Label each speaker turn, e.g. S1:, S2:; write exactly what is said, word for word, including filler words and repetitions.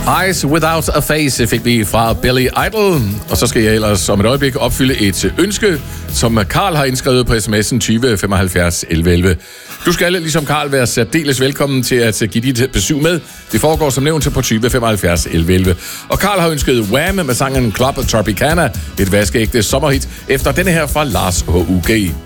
S1: Eyes Without a Face fik vi fra Billy Idol. Og så skal jeg ellers om et øjeblik opfylde et ønske, som Karl har indskrevet på sms'en tyve femoghalvfjerds elleve elleve. Du skal ligesom Karl være særdeles velkommen til at give dit besøg med. Det foregår som nævnt på tyve femoghalvfjerds elleve elleve. Og Karl har ønsket Wham med sangen Club Tropicana, et vaskeægte sommerhit, efter denne her fra Lars H U G.